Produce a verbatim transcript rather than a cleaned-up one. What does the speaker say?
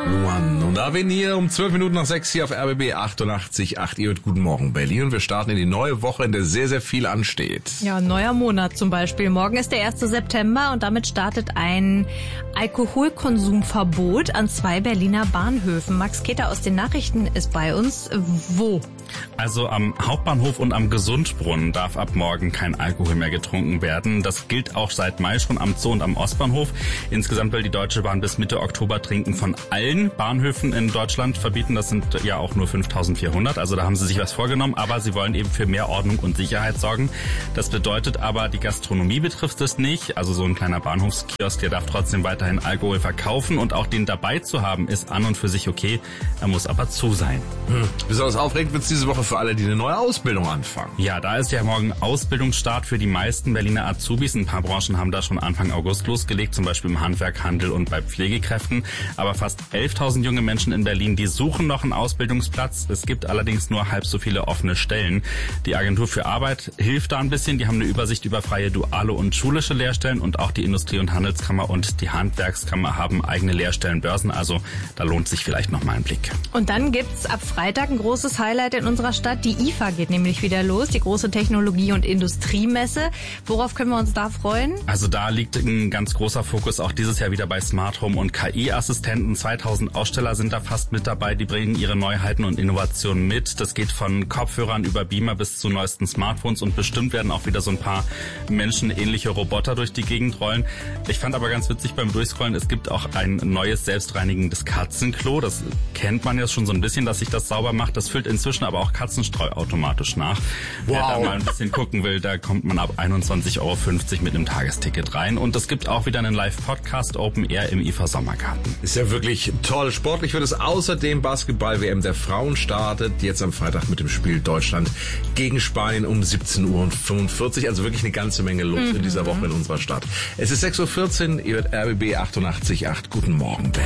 One und Avenir um zwölf Minuten nach sechs hier auf R B B achtundachtzig Komma acht. Ihr hört Guten Morgen Berlin und wir starten in die neue Woche, in der sehr, sehr viel ansteht. Ja, ein neuer Monat zum Beispiel. Morgen ist der erste September und damit startet ein Alkoholkonsumverbot an zwei Berliner Bahnhöfen. Max Keter aus den Nachrichten ist bei uns. Wo? Also am Hauptbahnhof und am Gesundbrunnen darf ab morgen kein Alkohol mehr getrunken werden. Das gilt auch seit Mai schon am Zoo und am Ostbahnhof. Insgesamt will die Deutsche Bahn bis Mitte Oktober Trinken von allen Bahnhöfen in Deutschland verbieten. Das sind ja auch nur fünftausendvierhundert, also da haben sie sich was vorgenommen. Aber sie wollen eben für mehr Ordnung und Sicherheit sorgen. Das bedeutet aber, die Gastronomie betrifft es nicht. Also so ein kleiner Bahnhofskiosk, der darf trotzdem weiterhin Alkohol verkaufen. Und auch den dabei zu haben, ist an und für sich okay. Er muss aber zu sein. Hm. Besonders aufregend wird es diese Woche für alle, die eine neue Ausbildung anfangen. Ja, da ist ja morgen Ausbildungsstart für die meisten Berliner Azubis. Ein paar Branchen haben da schon Anfang August losgelegt, zum Beispiel im Handwerk, Handel und bei Pflegekräften. Aber fast elftausend junge Menschen in Berlin, die suchen noch einen Ausbildungsplatz. Es gibt allerdings nur halb so viele offene Stellen. Die Agentur für Arbeit hilft da ein bisschen. Die haben eine Übersicht über freie duale und schulische Lehrstellen und auch die Industrie- und Handelskammer und die Handwerkskammer haben eigene Lehrstellenbörsen. Also da lohnt sich vielleicht noch mal ein Blick. Und dann gibt's ab Freitag ein großes Highlight in unserer Stadt. Die I F A geht nämlich wieder los, die große Technologie- und Industriemesse. Worauf können wir uns da freuen? Also da liegt ein ganz großer Fokus auch dieses Jahr wieder bei Smart Home und K I-Assistenten. zweitausend Aussteller sind da fast mit dabei, die bringen ihre Neuheiten und Innovationen mit. Das geht von Kopfhörern über Beamer bis zu neuesten Smartphones und bestimmt werden auch wieder so ein paar menschenähnliche Roboter durch die Gegend rollen. Ich fand aber ganz witzig beim Durchscrollen, es gibt auch ein neues selbstreinigendes Katzenklo. Das kennt man ja schon so ein bisschen, dass sich das sauber macht. Das füllt inzwischen aber auch Katzenstreu automatisch nach. Wow. Wer da mal ein bisschen gucken will, da kommt man ab einundzwanzig Euro fünfzig mit einem Tagesticket rein. Und es gibt auch wieder einen Live-Podcast Open Air im I F A Sommergarten. Ist ja wirklich toll. Sportlich wird es außerdem Basketball-W M der Frauen startet. Jetzt am Freitag mit dem Spiel Deutschland gegen Spanien um siebzehn Uhr fünfundvierzig. Also wirklich eine ganze Menge los mhm. in dieser Woche in unserer Stadt. Es ist sechs Uhr vierzehn. Ihr hört R B B achtundachtzig Komma acht. Guten Morgen, Ben.